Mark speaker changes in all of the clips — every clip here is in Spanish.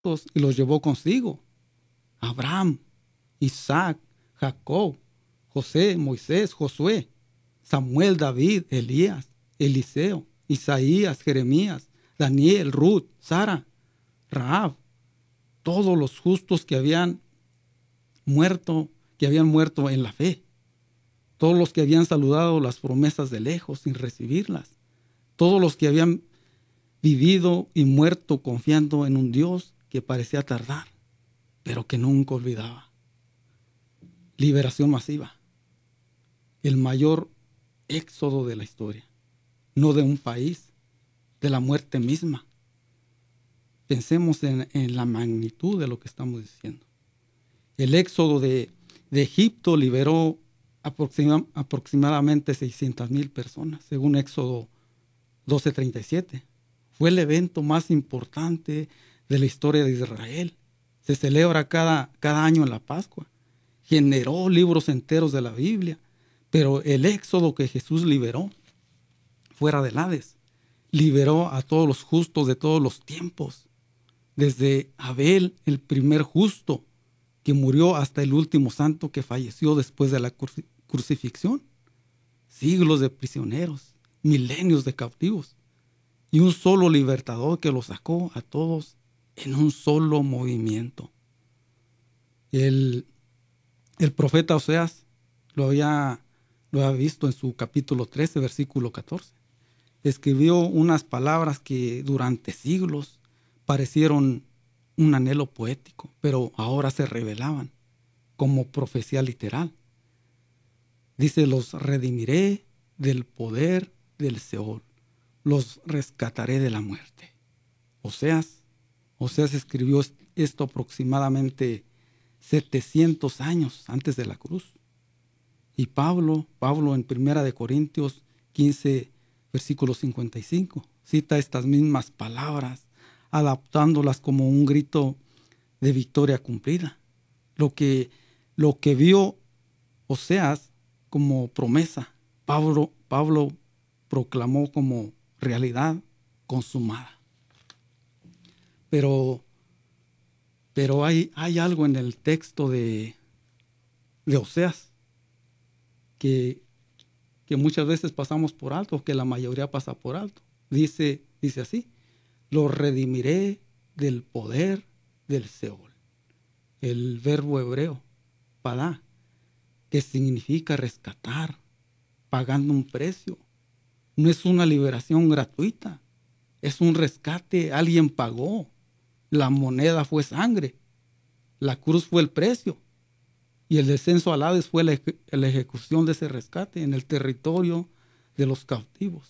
Speaker 1: y los llevó consigo. Abraham, Isaac, Jacob, José, Moisés, Josué, Samuel, David, Elías, Eliseo, Isaías, Jeremías, Daniel, Ruth, Sara, Rahab, todos los justos que habían muerto en la fe, todos los que habían saludado las promesas de lejos sin recibirlas, todos los que habían vivido y muerto confiando en un Dios que parecía tardar, pero que nunca olvidaba. Liberación masiva, el mayor éxodo de la historia, no de un país, de la muerte misma. Pensemos en la magnitud de lo que estamos diciendo. El éxodo de Egipto liberó aproximadamente 600,000 personas, según Éxodo 12:37. Fue el evento más importante de la historia de Israel. Se celebra cada año en la Pascua. Generó libros enteros de la Biblia. Pero el éxodo que Jesús liberó fuera del Hades, liberó a todos los justos de todos los tiempos. Desde Abel, el primer justo que murió, hasta el último santo que falleció después de la crucifixión. Siglos de prisioneros, milenios de cautivos y un solo libertador que los sacó a todos en un solo movimiento. El profeta Oseas lo había visto en su capítulo 13, versículo 14. Escribió unas palabras que durante siglos parecieron un anhelo poético, pero ahora se revelaban como profecía literal. Dice: los redimiré del poder del Seol, los rescataré de la muerte. Oseas escribió esto aproximadamente 700 años antes de la cruz. Y Pablo en 1 Corintios 15, versículo 55, cita estas mismas palabras, adaptándolas como un grito de victoria cumplida. Lo que vio Oseas como promesa, Pablo proclamó como realidad consumada. Pero hay algo en el texto de Oseas que muchas veces pasamos por alto, que la mayoría pasa por alto. Dice así: los redimiré del poder del Seol. El verbo hebreo, padá, que significa rescatar, pagando un precio. No es una liberación gratuita, es un rescate. Alguien pagó. La moneda fue sangre, la cruz fue el precio, y el descenso al Hades fue la ejecución de ese rescate en el territorio de los cautivos.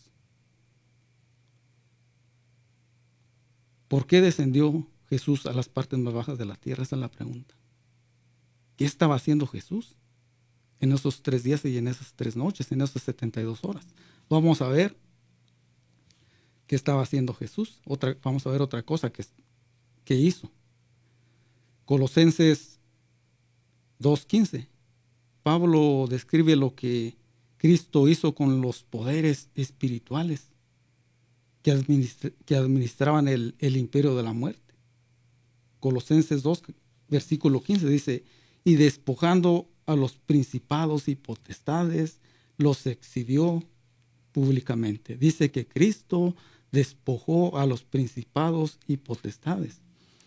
Speaker 1: ¿Por qué descendió Jesús a las partes más bajas de la tierra? Esa es la pregunta. ¿Qué estaba haciendo Jesús en esos 3 días y en esas 3 noches, en esas 72 horas? Vamos a ver qué estaba haciendo Jesús. Vamos a ver otra cosa que hizo. Colosenses 2:15. Pablo describe lo que Cristo hizo con los poderes espirituales que administraban el imperio de la muerte. Colosenses 2, versículo 15 dice: y despojando a los principados y potestades, los exhibió públicamente. Dice que Cristo despojó a los principados y potestades.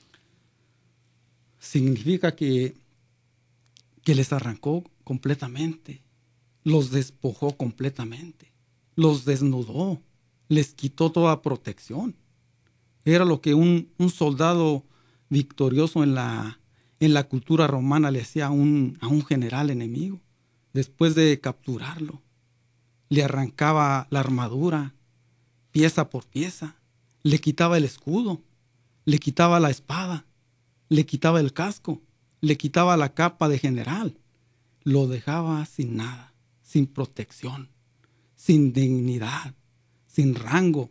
Speaker 1: Significa que les arrancó completamente, los despojó completamente, los desnudó, les quitó toda protección. Era lo que un soldado victorioso en la cultura romana le hacía a un general enemigo. Después de capturarlo, le arrancaba la armadura pieza por pieza, le quitaba el escudo, le quitaba la espada, le quitaba el casco, le quitaba la capa de general, lo dejaba sin nada, sin protección, sin dignidad, sin rango.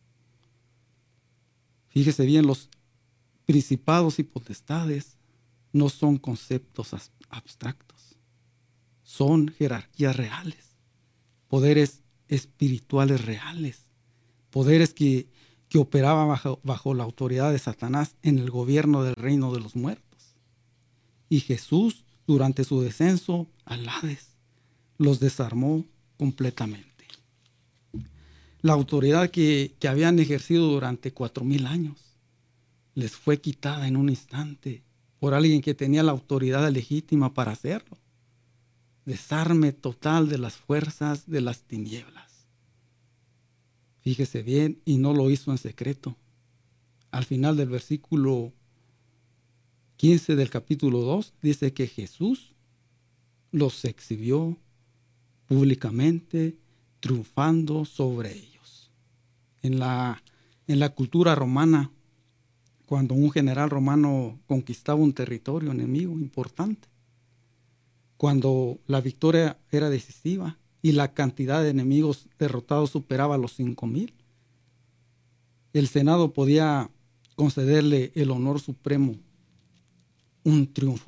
Speaker 1: Fíjese bien, los principados y potestades no son conceptos abstractos, son jerarquías reales, poderes espirituales reales, poderes que que operaba bajo la autoridad de Satanás en el gobierno del reino de los muertos. Y Jesús, durante su descenso al Hades, los desarmó completamente. La autoridad que habían ejercido durante 4000 años les fue quitada en un instante por alguien que tenía la autoridad legítima para hacerlo. Desarme total de las fuerzas de las tinieblas. Fíjese bien, y no lo hizo en secreto. Al final del versículo 15 del capítulo 2 dice que Jesús los exhibió públicamente, triunfando sobre ellos. En la cultura romana, cuando un general romano conquistaba un territorio enemigo importante, cuando la victoria era decisiva y la cantidad de enemigos derrotados superaba los 5000, el Senado podía concederle el honor supremo, un triunfo.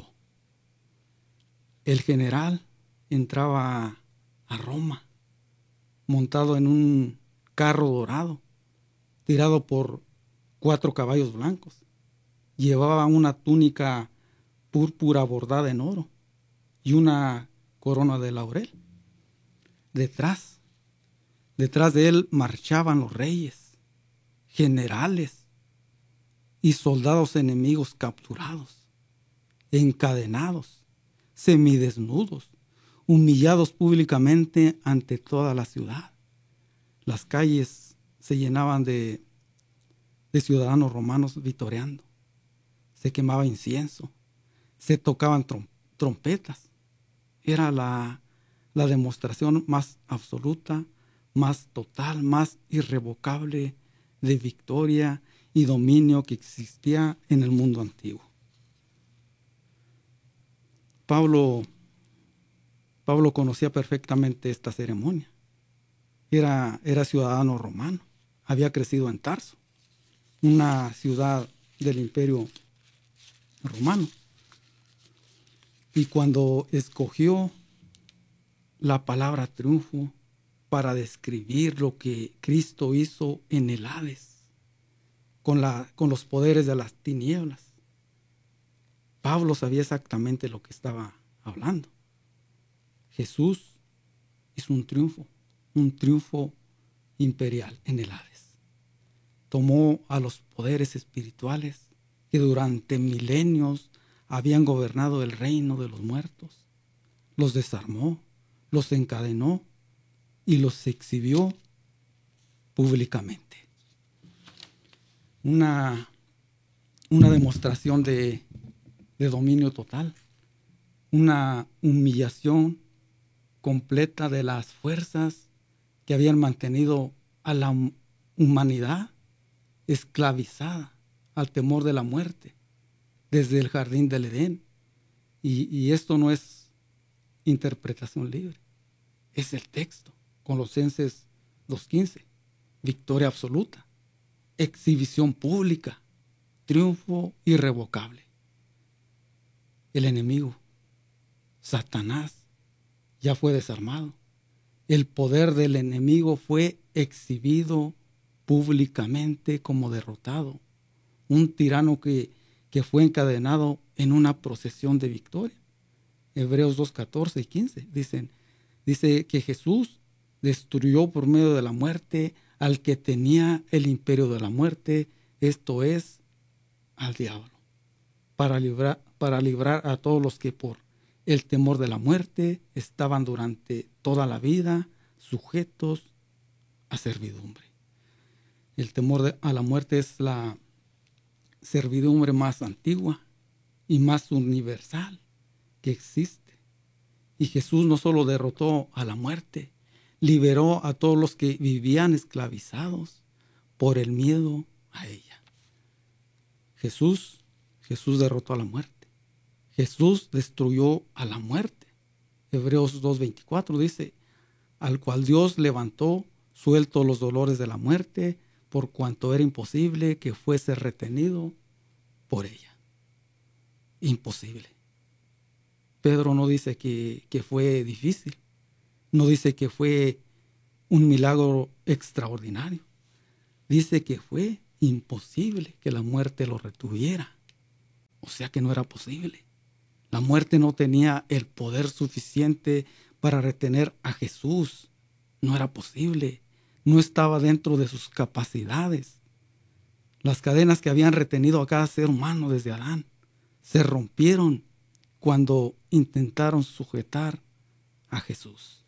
Speaker 1: El general entraba a Roma montado en un carro dorado, tirado por 4 caballos blancos. Llevaba una túnica púrpura bordada en oro y una corona de laurel. Detrás de él marchaban los reyes, generales y soldados enemigos capturados, encadenados, semidesnudos, humillados públicamente ante toda la ciudad. Las calles se llenaban de ciudadanos romanos vitoreando. Se quemaba incienso, se tocaban trompetas. Era la demostración más absoluta, más total, más irrevocable de victoria y dominio que existía en el mundo antiguo. Pablo conocía perfectamente esta ceremonia. Era ciudadano romano, había crecido en Tarso, una ciudad del Imperio Romano. Y cuando escogió la palabra triunfo para describir lo que Cristo hizo en el Hades, con los poderes de las tinieblas, Pablo sabía exactamente lo que estaba hablando. Jesús hizo un triunfo imperial en el Hades. Tomó a los poderes espirituales que durante milenios habían gobernado el reino de los muertos, los desarmó, los encadenó y los exhibió públicamente. Una demostración de dominio total, una humillación completa de las fuerzas que habían mantenido a la humanidad esclavizada al temor de la muerte desde el jardín del Edén. Y esto no es interpretación libre, es el texto. Colosenses 2:15, victoria absoluta, exhibición pública, triunfo irrevocable. El enemigo, Satanás, ya fue desarmado. El poder del enemigo fue exhibido públicamente como derrotado. Un tirano que fue encadenado en una procesión de victoria. Hebreos 2:14 y 15 dice que Jesús destruyó por medio de la muerte al que tenía el imperio de la muerte, esto es, al diablo, para librar a todos los que por el temor de la muerte estaban durante toda la vida sujetos a servidumbre. El temor a la muerte es la servidumbre más antigua y más universal que existe. Y Jesús no solo derrotó a la muerte, liberó a todos los que vivían esclavizados por el miedo a ella. Jesús derrotó a la muerte. Jesús destruyó a la muerte. Hebreos 2:24 dice, al cual Dios levantó, suelto los dolores de la muerte, por cuanto era imposible que fuese retenido por ella. Imposible. Pedro no dice que fue difícil, no dice que fue un milagro extraordinario. dice que fue imposible que la muerte lo retuviera. O sea que no era posible. La muerte no tenía el poder suficiente para retener a Jesús. No era posible. No estaba dentro de sus capacidades. Las cadenas que habían retenido a cada ser humano desde Adán se rompieron cuando intentaron sujetar a Jesús.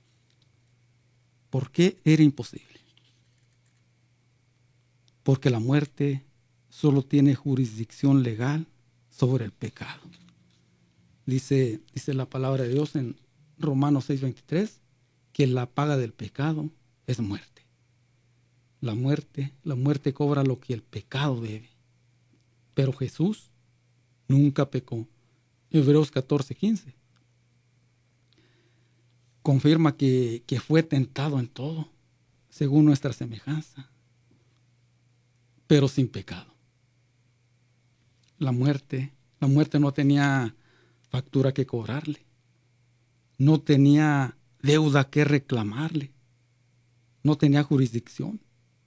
Speaker 1: ¿Por qué era imposible? Porque la muerte solo tiene jurisdicción legal sobre el pecado. Dice la palabra de Dios en Romanos 6:23 que la paga del pecado es muerte. La muerte cobra lo que el pecado debe. Pero Jesús nunca pecó. Hebreos 14:15 confirma que fue tentado en todo, según nuestra semejanza, pero sin pecado. La muerte no tenía factura que cobrarle. No tenía deuda que reclamarle. No tenía jurisdicción.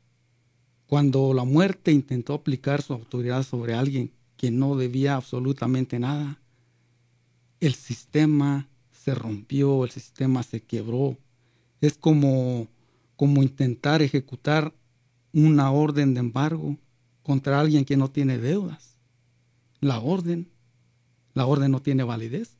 Speaker 1: Cuando la muerte intentó aplicar su autoridad sobre alguien que no debía absolutamente nada, el sistema se rompió, el sistema se quebró. Es como intentar ejecutar una orden de embargo contra alguien que no tiene deudas. La orden no tiene validez.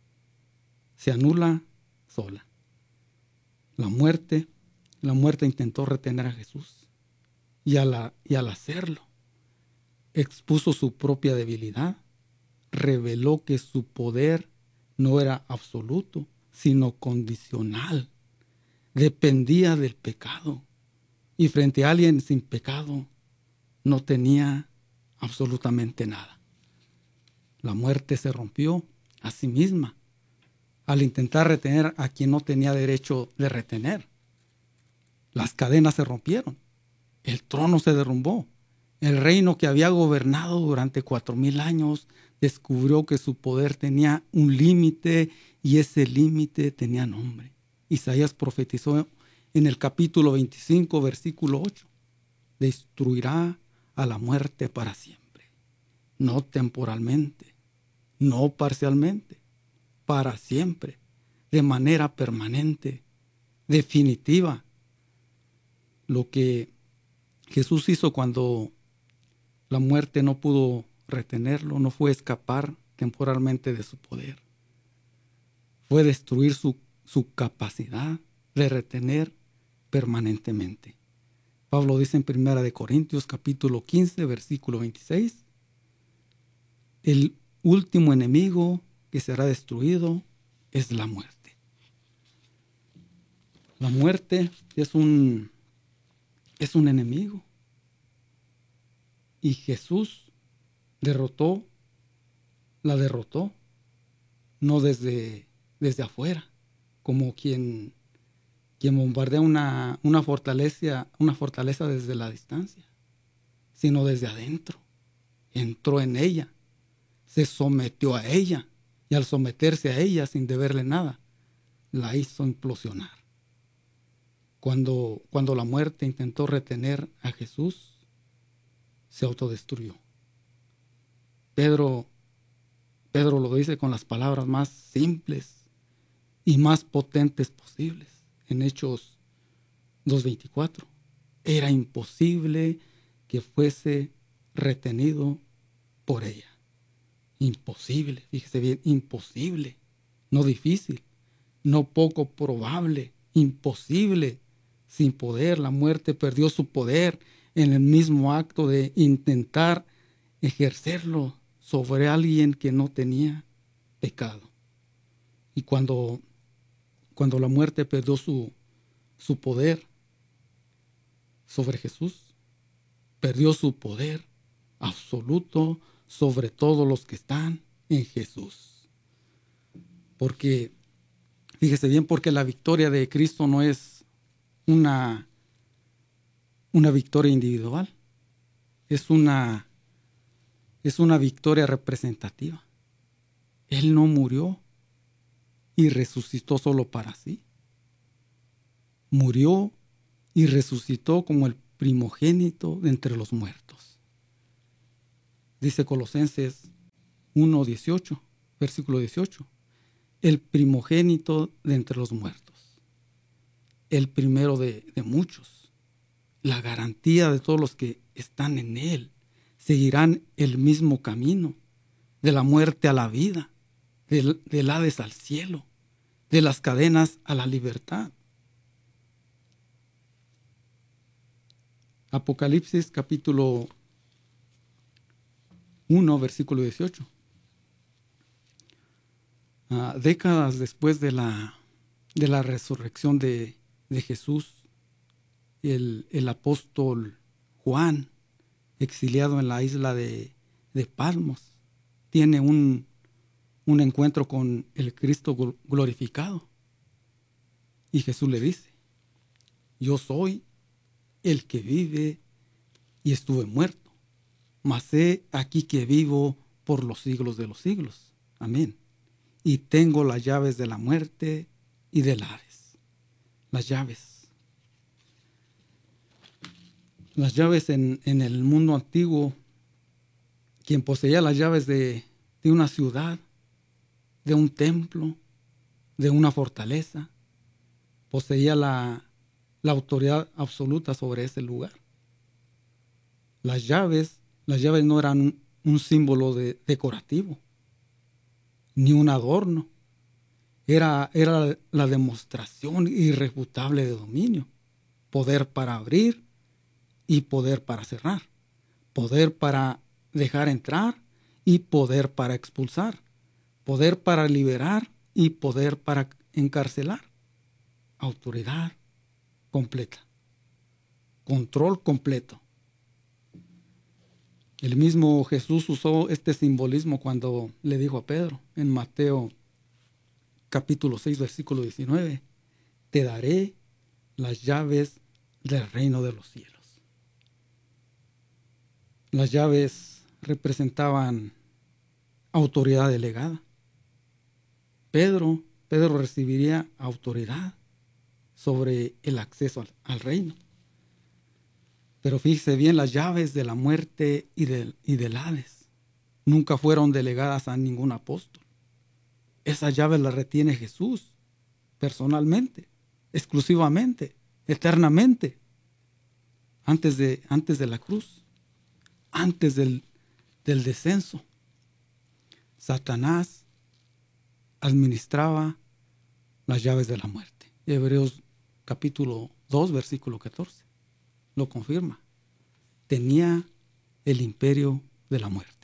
Speaker 1: Se anula sola. La muerte intentó retener a Jesús. Y al hacerlo, expuso su propia debilidad, reveló que su poder no era absoluto, sino condicional. Dependía del pecado. Y frente a alguien sin pecado, no tenía absolutamente nada. La muerte se rompió a sí misma al intentar retener a quien no tenía derecho de retener. Las cadenas se rompieron. El trono se derrumbó. El reino que había gobernado durante 4000 años descubrió que su poder tenía un límite y ese límite tenía nombre. Isaías profetizó en el capítulo 25, versículo 8. Destruirá a la muerte para siempre. No temporalmente, no parcialmente, para siempre, de manera permanente, definitiva. Lo que Jesús hizo cuando la muerte no pudo retenerlo no fue escapar temporalmente de su poder. Fue destruir su capacidad de retener permanentemente. Pablo dice en 1 Corintios capítulo 15, versículo 26, el último enemigo que será destruido es la muerte. La muerte es un enemigo. Y Jesús la derrotó, no desde afuera, como quien bombardea una fortaleza desde la distancia, sino desde adentro. Entró en ella, se sometió a ella, y al someterse a ella sin deberle nada, la hizo implosionar. Cuando la muerte intentó retener a Jesús, se autodestruyó. Pedro lo dice con las palabras más simples y más potentes posibles. En Hechos 2:24. Era imposible que fuese retenido por ella. Imposible, fíjese bien, imposible. No difícil, no poco probable, imposible. Sin poder, la muerte perdió su poder en el mismo acto de intentar ejercerlo sobre alguien que no tenía pecado. Y cuando la muerte perdió su poder sobre Jesús, perdió su poder absoluto sobre todos los que están en Jesús. Porque, fíjese bien, porque la victoria de Cristo no es una victoria individual, es una victoria representativa. Él no murió y resucitó solo para sí. Murió y resucitó como el primogénito de entre los muertos. Dice Colosenses 1:18, versículo 18. El primogénito de entre los muertos. El primero de muchos. La garantía de todos los que están en Él. Seguirán el mismo camino. De la muerte a la vida. Del Hades al cielo. De las cadenas a la libertad. Apocalipsis capítulo 1, versículo 18. Décadas después de la resurrección de Jesús, el apóstol Juan, exiliado en la isla de Patmos, tiene un encuentro con el Cristo glorificado. Y Jesús le dice: yo soy el que vive y estuve muerto, mas he aquí que vivo por los siglos de los siglos. Amén. Y tengo las llaves de la muerte y del Hades. Las llaves. Las llaves en el mundo antiguo, quien poseía las llaves de una ciudad, de un templo, de una fortaleza, poseía la autoridad absoluta sobre ese lugar. Las llaves no eran un símbolo decorativo, ni un adorno. Era la demostración irrefutable de dominio. Poder para abrir y poder para cerrar. Poder para dejar entrar y poder para expulsar. Poder para liberar y poder para encarcelar. Autoridad completa. Control completo. El mismo Jesús usó este simbolismo cuando le dijo a Pedro en Mateo capítulo 6, versículo 19: te daré las llaves del reino de los cielos. Las llaves representaban autoridad delegada. Pedro recibiría autoridad sobre el acceso al reino. Pero fíjese bien, las llaves de la muerte y del Hades nunca fueron delegadas a ningún apóstol. Esas llaves las retiene Jesús personalmente, exclusivamente, eternamente, antes de la cruz, antes del descenso. Satanás administraba las llaves de la muerte. Hebreos capítulo 2, versículo 14. Lo confirma. Tenía el imperio de la muerte.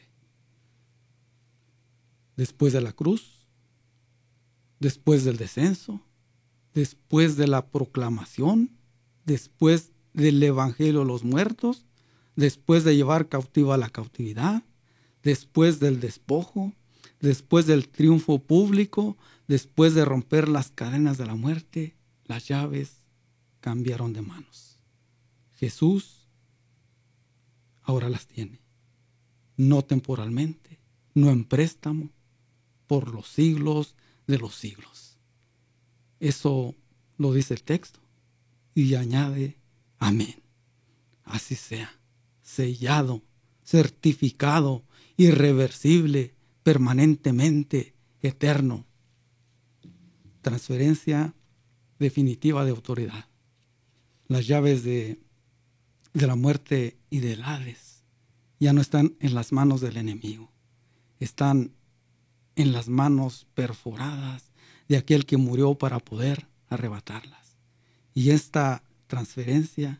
Speaker 1: Después de la cruz, después del descenso, después de la proclamación, después del evangelio a los muertos, después de llevar cautiva la cautividad, después del despojo, después del triunfo público, después de romper las cadenas de la muerte, las llaves cambiaron de manos. Jesús ahora las tiene, no temporalmente, no en préstamo, por los siglos de los siglos. Eso lo dice el texto y añade: amén. Así sea, sellado, certificado, irreversible, permanentemente, eterno. Transferencia definitiva de autoridad. Las llaves de la muerte y del Hades ya no están en las manos del enemigo, están en las manos perforadas de aquel que murió para poder arrebatarlas. Y esta transferencia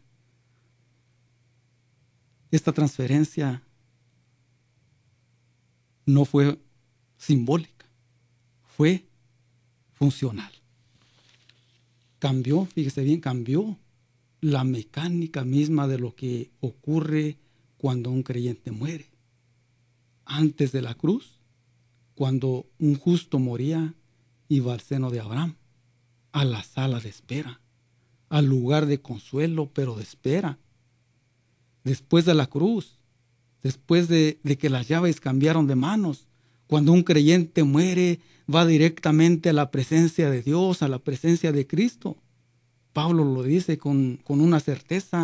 Speaker 1: no fue simbólica, fue funcional. Cambió, fíjese bien, cambió la mecánica misma de lo que ocurre cuando un creyente muere. Antes de la cruz, cuando un justo moría, iba al seno de Abraham, a la sala de espera, al lugar de consuelo, pero de espera. Después de la cruz, después de que las llaves cambiaron de manos, cuando un creyente muere, va directamente a la presencia de Dios, a la presencia de Cristo. Pablo lo dice con una certeza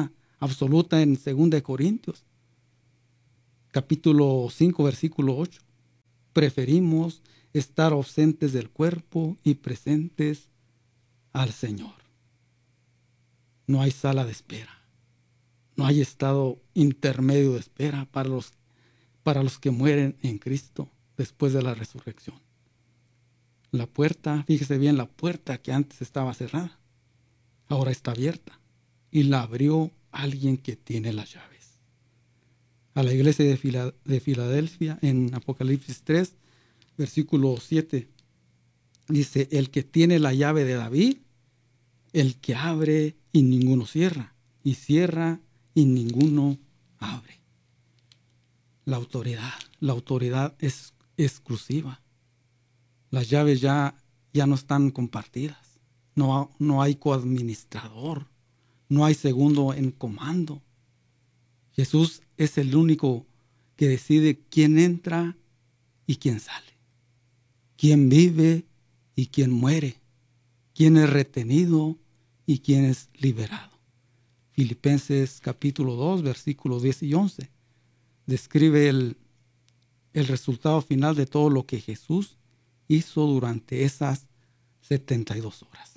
Speaker 1: absoluta en 2 Corintios, capítulo 5, versículo 8. Preferimos estar ausentes del cuerpo y presentes al Señor. No hay sala de espera. No hay estado intermedio de espera para los que mueren en Cristo después de la resurrección. La puerta, fíjese bien, la puerta que antes estaba cerrada, ahora está abierta y la abrió alguien que tiene las llaves. A la iglesia de Filadelfia, en Apocalipsis 3, versículo 7, dice: el que tiene la llave de David, el que abre y ninguno cierra, y cierra y ninguno abre. La autoridad es exclusiva. Las llaves ya no están compartidas. No hay coadministrador. No hay segundo en comando. Jesús es el único que decide quién entra y quién sale, quién vive y quién muere, quién es retenido y quién es liberado. Filipenses capítulo 2, versículos 10 y 11 describe el resultado final de todo lo que Jesús hizo durante esas 72 horas.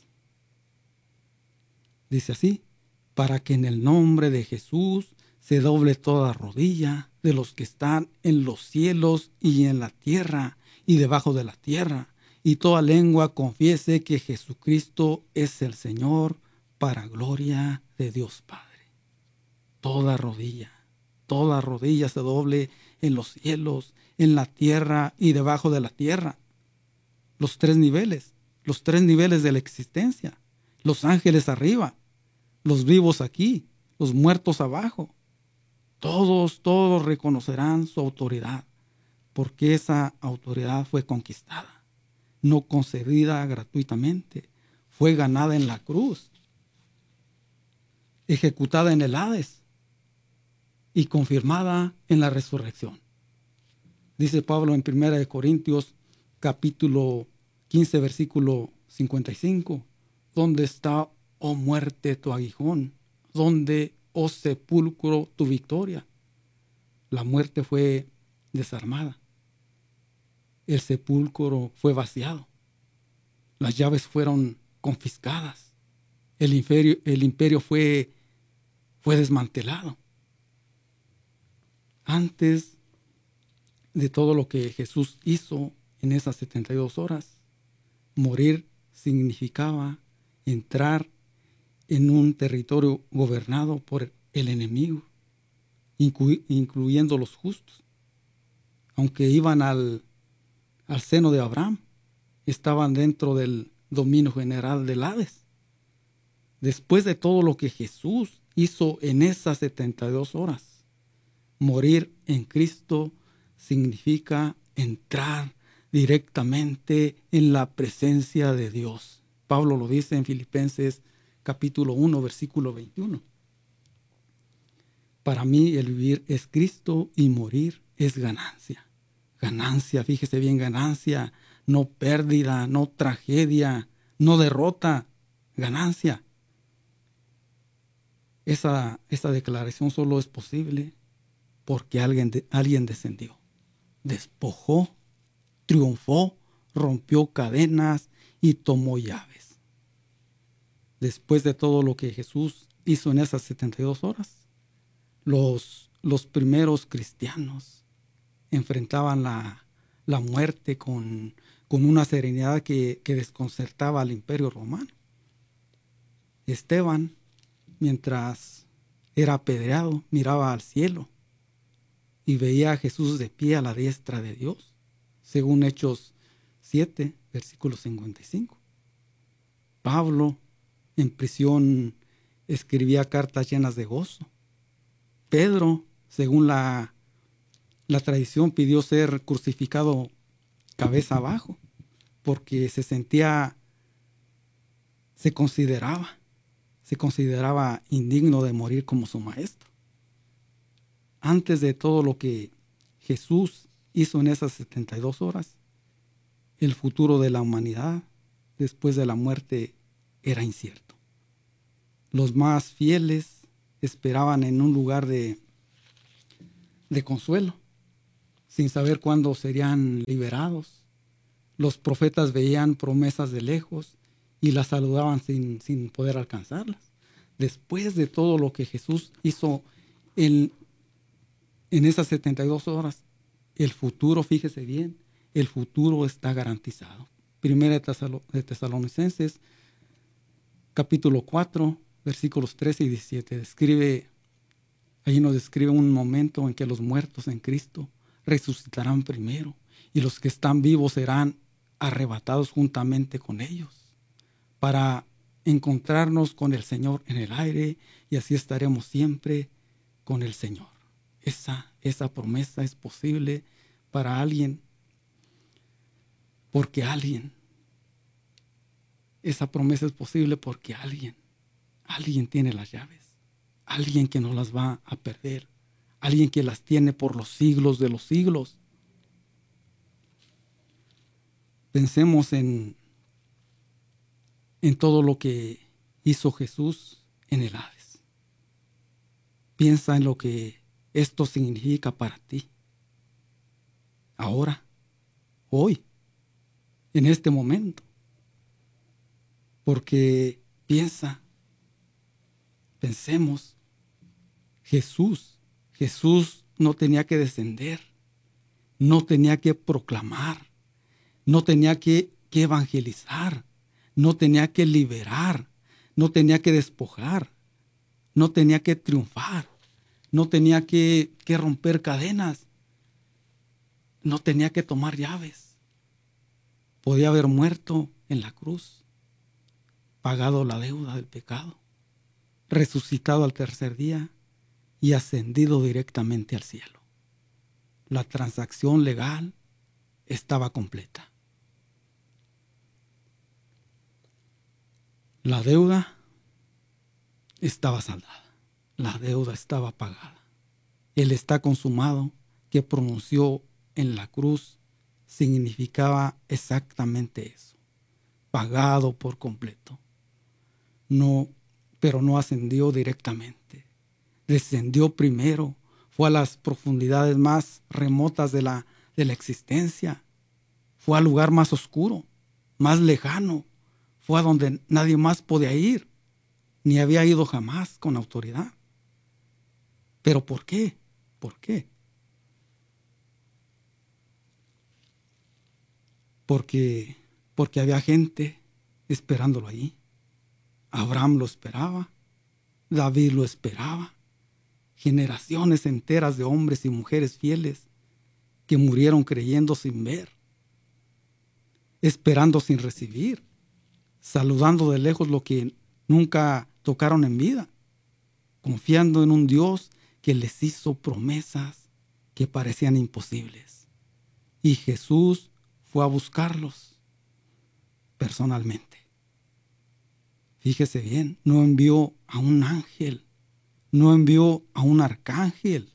Speaker 1: Dice así: para que en el nombre de Jesús se doble toda rodilla de los que están en los cielos y en la tierra y debajo de la tierra, y toda lengua confiese que Jesucristo es el Señor, para gloria de Dios Padre. Toda rodilla se doble en los cielos, en la tierra y debajo de la tierra. Los tres niveles de la existencia. Los ángeles arriba, los vivos aquí, los muertos abajo. Todos reconocerán su autoridad, porque esa autoridad fue conquistada, no concedida gratuitamente. Fue ganada en la cruz, ejecutada en el Hades y confirmada en la resurrección. Dice Pablo en 1 Corintios capítulo 15, versículo 55, ¿dónde está, oh muerte, tu aguijón? ¿Dónde, oh sepulcro, tu victoria? La muerte fue desarmada. El sepulcro fue vaciado. Las llaves fueron confiscadas. El imperio fue desmantelado. Antes de todo lo que Jesús hizo en esas 72 horas, morir significaba entrar en un territorio gobernado por el enemigo, incluyendo los justos. Aunque iban al seno de Abraham, estaban dentro del dominio general del Hades. Después de todo lo que Jesús hizo en esas 72 horas, morir en Cristo significa entrar directamente en la presencia de Dios. Pablo lo dice en Filipenses capítulo 1, versículo 21. Para mí el vivir es Cristo y morir es ganancia. Ganancia, fíjese bien, ganancia, no pérdida, no tragedia, no derrota, ganancia. Esa declaración solo es posible porque alguien descendió, despojó, triunfó, rompió cadenas y tomó llaves. Después de todo lo que Jesús hizo en esas 72 horas, los primeros cristianos enfrentaban la muerte con una serenidad que desconcertaba al imperio romano. Esteban, mientras era apedreado, miraba al cielo y veía a Jesús de pie a la diestra de Dios, según Hechos 7, versículo 55. Pablo, en prisión, escribía cartas llenas de gozo. Pedro, según la tradición, pidió ser crucificado cabeza abajo, porque se consideraba indigno de morir como su maestro. Antes de todo lo que Jesús hizo en esas 72 horas, el futuro de la humanidad después de la muerte era incierto. Los más fieles esperaban en un lugar de consuelo, sin saber cuándo serían liberados. Los profetas veían promesas de lejos y las saludaban sin poder alcanzarlas. Después de todo lo que Jesús hizo en esas 72 horas, el futuro, fíjese bien, el futuro está garantizado. Primera de Tesalonicenses, capítulo 4, versículos 13 y 17, allí nos describe un momento en que los muertos en Cristo resucitarán primero y los que están vivos serán arrebatados juntamente con ellos para encontrarnos con el Señor en el aire, y así estaremos siempre con el Señor. Esa promesa es posible para alguien, porque esa promesa es posible porque alguien tiene las llaves, alguien que no las va a perder, alguien que las tiene por los siglos de los siglos. Pensemos en todo lo que hizo Jesús en el Hades. Piensa en lo que esto significa para ti. Ahora, hoy, en este momento. Porque pensemos, Jesús no tenía que descender, no tenía que proclamar, no tenía que evangelizar, no tenía que liberar, no tenía que despojar, no tenía que triunfar, no tenía que romper cadenas, no tenía que tomar llaves. Podía haber muerto en la cruz, pagado la deuda del pecado, resucitado al tercer día y ascendido directamente al cielo. La transacción legal estaba completa. La deuda estaba saldada. La deuda estaba pagada. El está consumado que pronunció en la cruz significaba exactamente eso. Pagado por completo. No, pero no ascendió directamente. Descendió primero. Fue a las profundidades más remotas de la existencia. Fue al lugar más oscuro, más lejano. Fue a donde nadie más podía ir, ni había ido jamás con autoridad. ¿Pero por qué? ¿Por qué? Porque había gente esperándolo allí. Abraham lo esperaba, David lo esperaba, generaciones enteras de hombres y mujeres fieles que murieron creyendo sin ver, esperando sin recibir, saludando de lejos lo que nunca tocaron en vida, confiando en un Dios que les hizo promesas que parecían imposibles. Y Jesús fue a buscarlos personalmente. Fíjese bien, no envió a un ángel, no envió a un arcángel,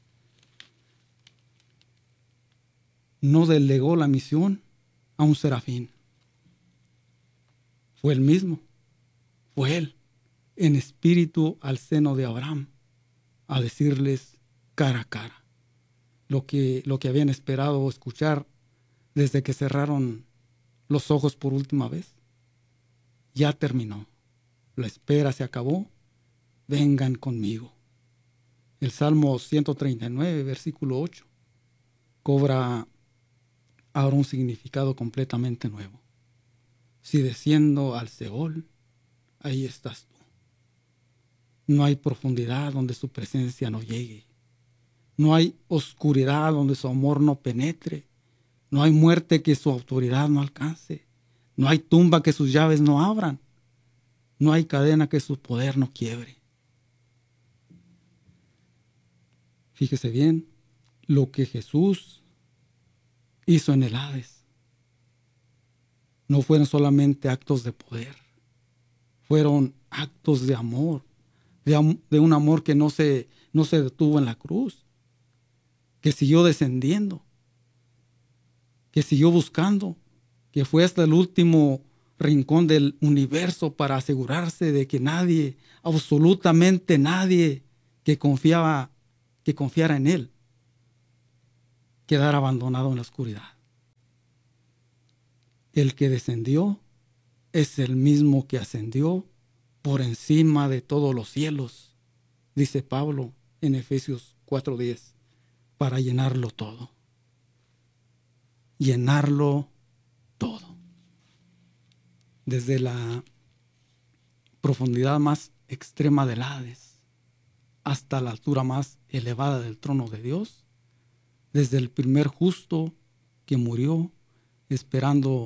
Speaker 1: no delegó la misión a un serafín. Fue él mismo, fue él, en espíritu al seno de Abraham, a decirles cara a cara lo que habían esperado escuchar desde que cerraron los ojos por última vez. Ya terminó, la espera se acabó, vengan conmigo. El Salmo 139, versículo 8, cobra ahora un significado completamente nuevo. Si desciendo al Seol, ahí estás tú. No hay profundidad donde su presencia no llegue. No hay oscuridad donde su amor no penetre. No hay muerte que su autoridad no alcance. No hay tumba que sus llaves no abran. No hay cadena que su poder no quiebre. Fíjese bien, lo que Jesús hizo en el Hades no fueron solamente actos de poder, fueron actos de amor, de un amor que no se detuvo en la cruz, que siguió descendiendo, que siguió buscando, que fue hasta el último rincón del universo para asegurarse de que nadie, absolutamente nadie que confiara en Él, quedara abandonado en la oscuridad. El que descendió es el mismo que ascendió por encima de todos los cielos, dice Pablo en Efesios 4:10, para llenarlo todo. Llenarlo todo. Desde la profundidad más extrema del Hades hasta la altura más elevada del trono de Dios, desde el primer justo que murió esperando,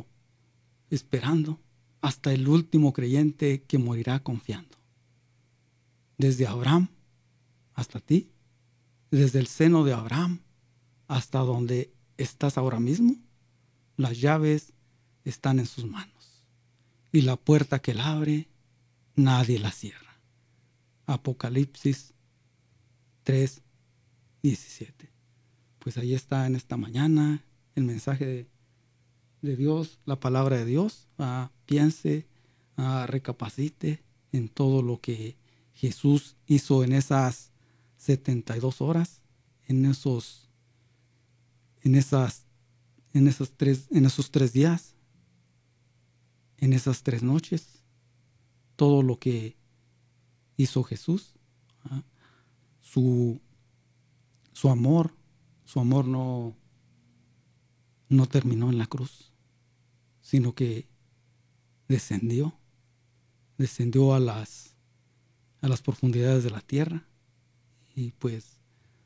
Speaker 1: hasta el último creyente que morirá confiando. Desde Abraham hasta ti, desde el seno de Abraham hasta donde estás ahora mismo, las llaves están en sus manos y la puerta que él abre, nadie la cierra. Apocalipsis 3:17. Pues ahí está en esta mañana el mensaje de Dios, la palabra de Dios. Piense, recapacite en todo lo que Jesús hizo en esas 72 horas, en esos 3 días, en esas 3 noches, todo lo que hizo Jesús. Su amor no terminó en la cruz, sino que descendió a las profundidades de la tierra. Y pues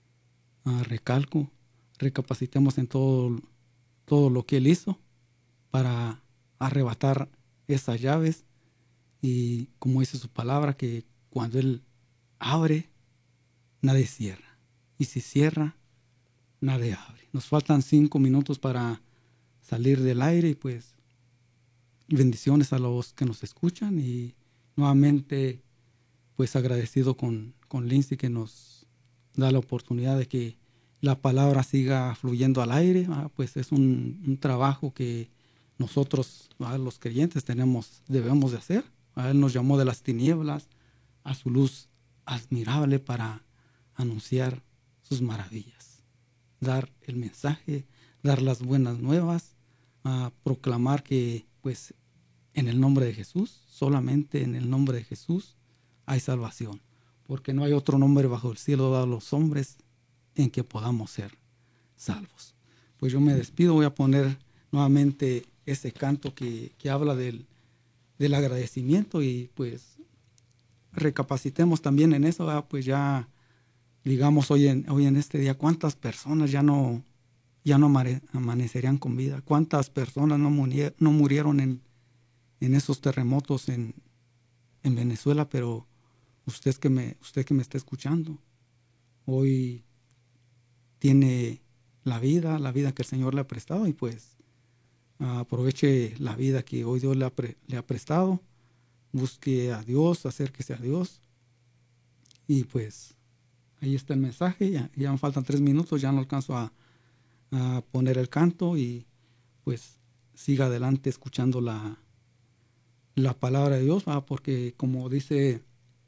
Speaker 1: recapacitemos en todo lo que él hizo para arrebatar esas llaves, y como dice su palabra, que cuando él abre, nadie cierra, y si cierra, nadie abre. Nos faltan 5 minutos para salir del aire, y pues bendiciones a los que nos escuchan, y nuevamente pues agradecido con Lindsay, que nos da la oportunidad de que la palabra siga fluyendo al aire. Pues es un trabajo que nosotros, los creyentes, debemos de hacer. Él nos llamó de las tinieblas a su luz admirable para anunciar sus maravillas, dar el mensaje, dar las buenas nuevas, proclamar que pues en el nombre de Jesús, solamente en el nombre de Jesús hay salvación, porque no hay otro nombre bajo el cielo dado a los hombres en que podamos ser salvos. Pues yo me despido, voy a poner nuevamente ese canto que habla del agradecimiento, y pues recapacitemos también en eso. Pues ya digamos hoy en este día, ¿cuántas personas ya no amanecerían con vida? ¿Cuántas personas no murieron en esos terremotos en Venezuela? Pero usted que me está escuchando, hoy tiene la vida que el Señor le ha prestado, y pues aproveche la vida que hoy Dios le ha prestado. Busque a Dios, acérquese a Dios, y pues ahí está el mensaje. Ya me faltan 3 minutos, ya no alcanzo a poner el canto, y pues siga adelante escuchando la palabra de Dios, porque como dice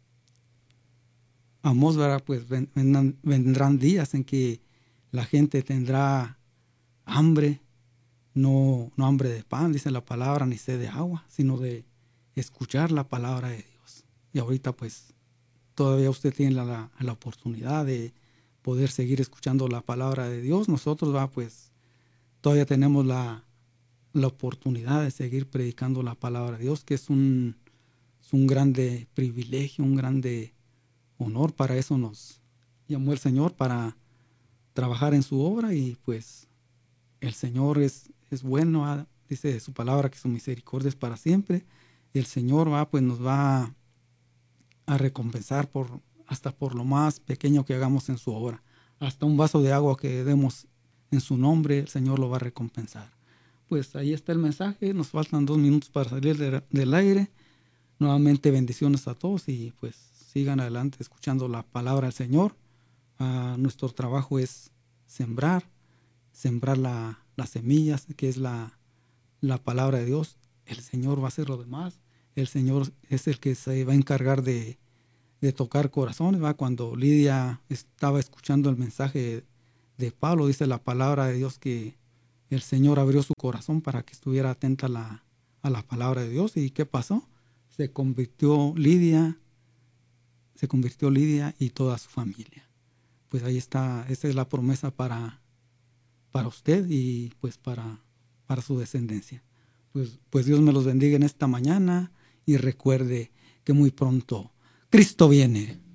Speaker 1: Amós, pues vendrán días en que la gente tendrá hambre, no hambre de pan, dice la palabra, ni sed de agua, sino de escuchar la palabra de Dios. Y ahorita pues todavía usted tiene la oportunidad de poder seguir escuchando la palabra de Dios. Nosotros pues todavía tenemos la oportunidad de seguir predicando la palabra de Dios, que es un grande privilegio, un grande honor. Para eso nos llamó el Señor, para trabajar en su obra, y pues el Señor es bueno. Dice su palabra que su misericordia es para siempre. El Señor pues nos va a recompensar hasta por lo más pequeño que hagamos en su obra. Hasta un vaso de agua que demos en su nombre, el Señor lo va a recompensar. Pues ahí está el mensaje. Nos faltan 2 minutos para salir del aire. Nuevamente bendiciones a todos, y pues sigan adelante escuchando la palabra del Señor. Nuestro trabajo es sembrar las semillas, que es la palabra de Dios, el Señor va a hacer lo demás. El Señor es el que se va a encargar de tocar corazones, ¿va? Cuando Lidia estaba escuchando el mensaje de Pablo, dice la palabra de Dios que el Señor abrió su corazón para que estuviera atenta a la palabra de Dios. ¿Y qué pasó? Se convirtió Lidia y toda su familia. Pues ahí está, esa es la promesa para usted y pues para su descendencia. Pues Dios me los bendiga en esta mañana y recuerde que muy pronto Cristo viene.